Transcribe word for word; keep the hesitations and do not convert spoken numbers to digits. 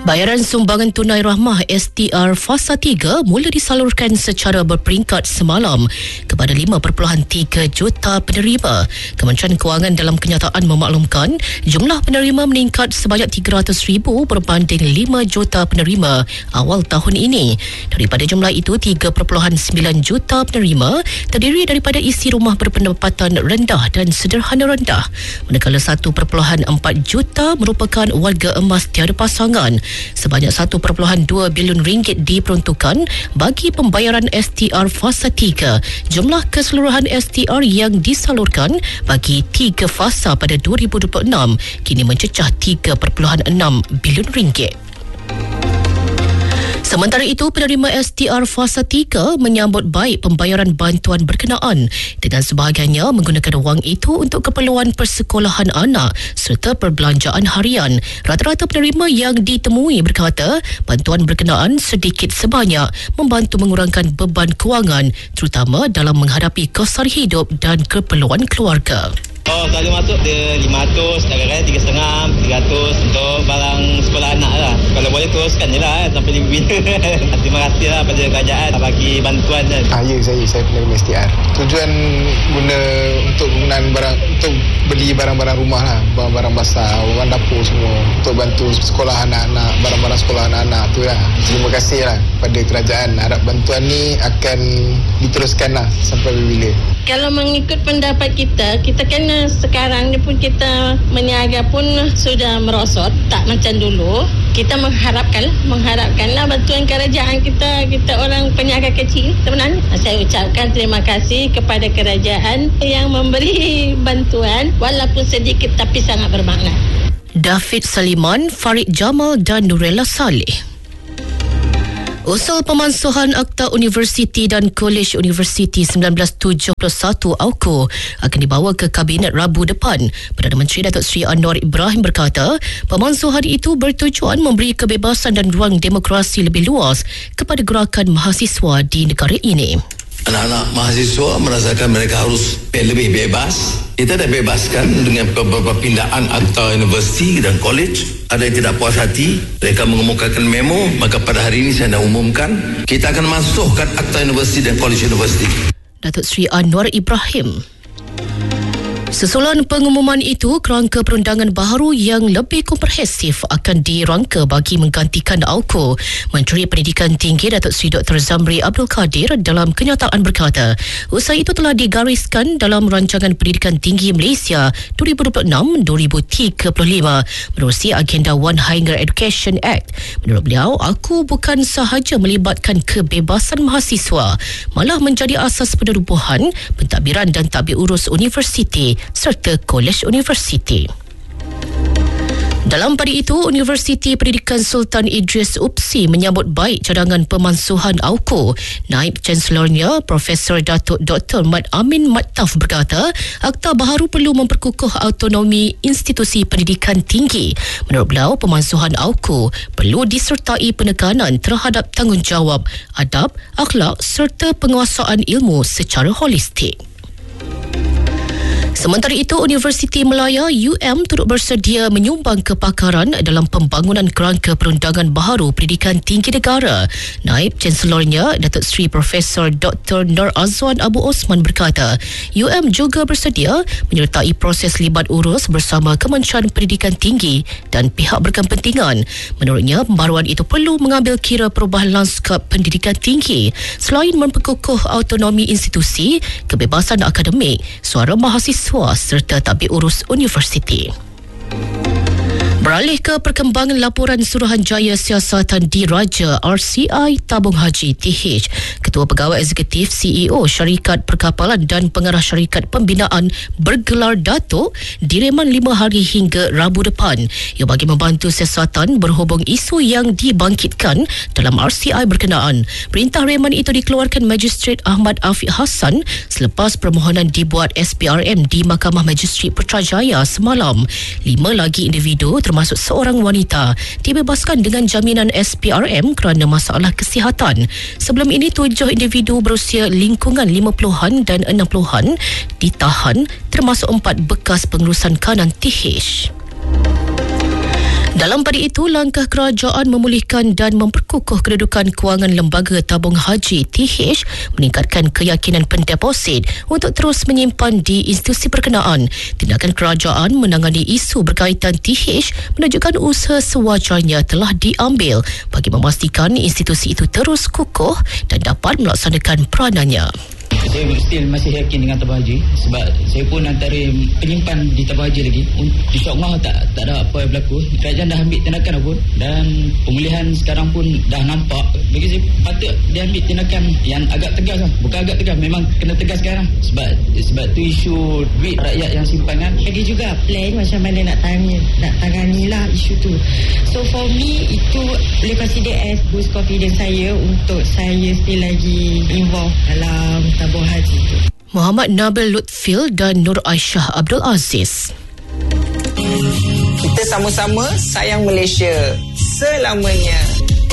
Bayaran sumbangan tunai rahmah S T R Fasa tiga mula disalurkan secara berperingkat semalam kepada lima perpuluhan tiga juta penerima. Kementerian Kewangan dalam kenyataan memaklumkan jumlah penerima meningkat sebanyak tiga ratus ribu berbanding lima juta penerima awal tahun ini. Daripada jumlah itu, tiga perpuluhan sembilan juta penerima terdiri daripada isi rumah berpendapatan rendah dan sederhana rendah, manakala satu perpuluhan empat juta merupakan warga emas tiada pasangan. Sebanyak satu perpuluhan dua bilion ringgit diperuntukkan bagi pembayaran S T R Fasa tiga. Jumlah keseluruhan S T R yang disalurkan bagi tiga fasa pada dua ribu dua puluh enam kini mencecah tiga perpuluhan enam bilion ringgit. Sementara itu, penerima S T R Fasa tiga menyambut baik pembayaran bantuan berkenaan dengan sebahagiannya menggunakan wang itu untuk keperluan persekolahan anak serta perbelanjaan harian. Rata-rata penerima yang ditemui berkata bantuan berkenaan sedikit sebanyak membantu mengurangkan beban kewangan terutama dalam menghadapi kos sara hidup dan keperluan keluarga. Oh, kalau masuk dia lima ratus, kadang-kadang tiga setengah, tiga ratus untuk barang sekolah anak lah. Kalau boleh teruskan je lah sampai lima bilion. Terima kasih lah pada kerajaan bagi bantuan. Ah, ya, saya saya penerima S T R. Tujuan guna untuk penggunaan barang, untuk beli barang-barang rumah lah, barang-barang basah, barang dapur semua, untuk bantu sekolah anak-anak, barang-barang sekolah anak-anak tu lah. Terima kasih lah pada kerajaan. Harap bantuan ni akan diteruskan lah sampai bila. Kalau mengikut pendapat kita, kita kena sekarang ni pun kita meniaga pun sudah merosot, tak macam dulu. Kita mengharapkan, mengharapkanlah bantuan kerajaan kita, kita orang peniaga kecil sebenarnya. Saya ucapkan terima kasih kepada kerajaan yang memberi bantuan walaupun sedikit tapi sangat bermakna. David Saliman, Farid Jamal dan Nurella Saleh. Usul pemansuhan Akta Universiti dan Kolej Universiti sembilan belas tujuh puluh satu A U K U akan dibawa ke Kabinet Rabu depan. Perdana Menteri Datuk Seri Anwar Ibrahim berkata, pemansuhan itu bertujuan memberi kebebasan dan ruang demokrasi lebih luas kepada gerakan mahasiswa di negara ini. Anak-anak mahasiswa merasakan mereka harus lebih bebas. Kita dah bebaskan dengan beberapa pindaan akta universiti dan kolej. Ada yang tidak puas hati, mereka mengemukakan memo, maka pada hari ini saya nak umumkan, kita akan masukkan akta universiti dan kolej universiti. Datuk Seri Anwar Ibrahim. Susulan pengumuman itu, kerangka perundangan baharu yang lebih komprehensif akan dirangka bagi menggantikan A U K U. Menteri Pendidikan Tinggi Datuk Seri Doktor Zamri Abdul Kadir dalam kenyataan berkata, usaha itu telah digariskan dalam Rancangan Pendidikan Tinggi Malaysia dua ribu dua puluh enam dua ribu tiga puluh lima menerusi agenda One Higher Education Act. Menurut beliau, A U K U bukan sahaja melibatkan kebebasan mahasiswa, malah menjadi asas penerobohan, pentadbiran dan tadbir urus universiti serta kolej universiti. Dalam pada itu, Universiti Pendidikan Sultan Idris U P S I menyambut baik cadangan pemansuhan A U K U. Naib Chancelornya, Profesor Datuk Doktor Mat Amin Mattaf berkata, akta baharu perlu memperkukuh autonomi institusi pendidikan tinggi. Menurut beliau, pemansuhan A U K U perlu disertai penekanan terhadap tanggungjawab, adab, akhlak serta penguasaan ilmu secara holistik. Sementara itu, Universiti Melaya U M turut bersedia menyumbang kepakaran dalam pembangunan kerangka perundangan baharu pendidikan tinggi negara. Naib Chancelornya, Datuk Seri Profesor Doktor Nur Azwan Abu Osman berkata, U M juga bersedia menyertai proses libat urus bersama Kementerian Pendidikan Tinggi dan pihak berkepentingan. Menurutnya, pembaruan itu perlu mengambil kira perubahan lanskap pendidikan tinggi selain memperkukuh autonomi institusi, kebebasan akademik, suara mahasiswa serta tadbir urus universiti. Beralih ke perkembangan laporan Suruhanjaya Siasatan Diraja R C I Tabung Haji T H, Ketua Pegawai Eksekutif C E O Syarikat Perkapalan dan Pengarah Syarikat Pembinaan bergelar Datuk direman lima hari hingga Rabu depan. Ia bagi membantu siasatan berhubung isu yang dibangkitkan dalam R C I berkenaan. Perintah reman itu dikeluarkan Magistrate Ahmad Afiq Hassan selepas permohonan dibuat S P R M di Mahkamah Magistrate Putrajaya semalam. Lima lagi individu termasuk seorang wanita dibebaskan dengan jaminan S P R M kerana masalah kesihatan. Sebelum ini, tujuh individu berusia lingkungan lima puluhan dan enam puluhan ditahan, termasuk empat bekas pengurusan kanan T H. Dalam pada itu, langkah kerajaan memulihkan dan memperkukuh kedudukan kewangan lembaga tabung haji T H meningkatkan keyakinan pendeposit untuk terus menyimpan di institusi berkenaan. Tindakan kerajaan menangani isu berkaitan T H menunjukkan usaha sewajarnya telah diambil bagi memastikan institusi itu terus kukuh dan dapat melaksanakan peranannya. Saya still masih yakin dengan tabung haji sebab saya pun antara penyimpan di tabung haji lagi. InsyaAllah tak, tak ada apa yang berlaku. Kerajaan dah ambil tindakan pun dan pemulihan sekarang pun dah nampak. Bagi saya patut dia ambil tindakan yang agak tegas lah. Bukan agak tegas, memang kena tegas sekarang. Sebab sebab tu isu duit rakyat yang simpan kan. Dia juga plan macam mana nak tangani, nak tangani lah isu tu. So for me itu boleh consider as boost confidence saya untuk saya still lagi involved dalam tabung haji tu. Muhammad Nabil Lutfil dan Nur Aisyah Abdul Aziz. Kita sama-sama sayang Malaysia selamanya.